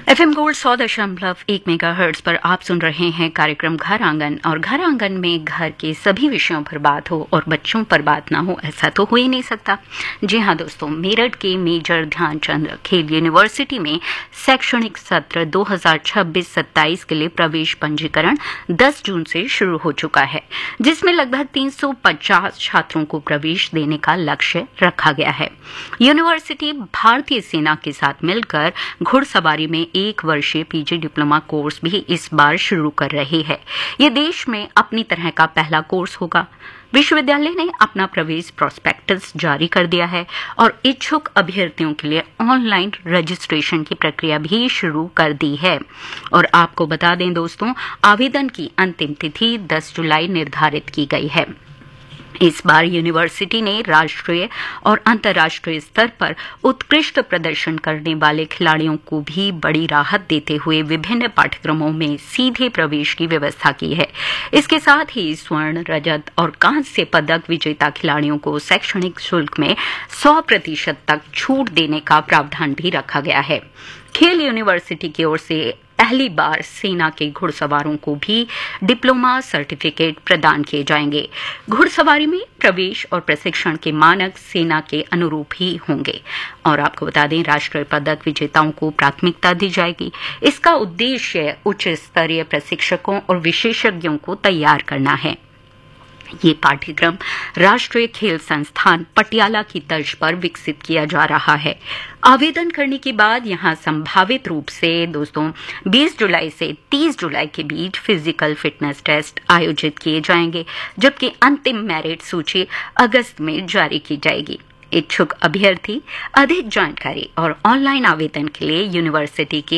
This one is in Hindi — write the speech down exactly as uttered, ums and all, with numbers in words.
एफएम गोल्ड सौ दशमलव एक मेगाहर्ट्ज पर आप सुन रहे हैं कार्यक्रम घर आंगन। और घर आंगन में घर के सभी विषयों पर बात हो और बच्चों पर बात ना हो, ऐसा तो हो ही नहीं सकता। जी हाँ दोस्तों, मेरठ के मेजर ध्यानचंद खेल यूनिवर्सिटी में शैक्षणिक सत्र दो हज़ार छब्बीस सत्ताईस के लिए प्रवेश पंजीकरण दस जून से शुरू हो चुका है, जिसमें लगभग तीन सौ पचास छात्रों को प्रवेश देने का लक्ष्य रखा गया है। यूनिवर्सिटी भारतीय सेना के साथ मिलकर घुड़सवारी में एक वर्षीय पीजी डिप्लोमा कोर्स भी इस बार शुरू कर रही है। ये देश में अपनी तरह का पहला कोर्स होगा। विश्वविद्यालय ने अपना प्रवेश प्रोस्पेक्टस जारी कर दिया है और इच्छुक अभ्यर्थियों के लिए ऑनलाइन रजिस्ट्रेशन की प्रक्रिया भी शुरू कर दी है। और आपको बता दें दोस्तों, आवेदन की अंतिम तिथि दस जुलाई निर्धारित की गई है। इस बार यूनिवर्सिटी ने राष्ट्रीय और अंतर्राष्ट्रीय स्तर पर उत्कृष्ट प्रदर्शन करने वाले खिलाड़ियों को भी बड़ी राहत देते हुए विभिन्न पाठ्यक्रमों में सीधे प्रवेश की व्यवस्था की है। इसके साथ ही स्वर्ण, रजत और कांस्य पदक विजेता खिलाड़ियों को शैक्षणिक शुल्क में सौ प्रतिशत तक छूट देने का प्रावधान भी रखा गया है। खेल यूनिवर्सिटी की ओर से पहली बार सेना के घुड़सवारों को भी डिप्लोमा सर्टिफिकेट प्रदान किए जाएंगे। घुड़सवारी में प्रवेश और प्रशिक्षण के मानक सेना के अनुरूप ही होंगे। और आपको बता दें, राष्ट्रीय पदक विजेताओं को प्राथमिकता दी जाएगी। इसका उद्देश्य उच्च स्तरीय प्रशिक्षकों और विशेषज्ञों को तैयार करना है। ये पाठ्यक्रम राष्ट्रीय खेल संस्थान पटियाला की तर्ज पर विकसित किया जा रहा है। आवेदन करने के बाद यहां संभावित रूप से दोस्तों बीस जुलाई से तीस जुलाई के बीच फिजिकल फिटनेस टेस्ट आयोजित किए जाएंगे, जबकि अंतिम मेरिट सूची अगस्त में जारी की जाएगी। इच्छुक अभ्यर्थी अधिक जानकारी और ऑनलाइन आवेदन के लिए यूनिवर्सिटी की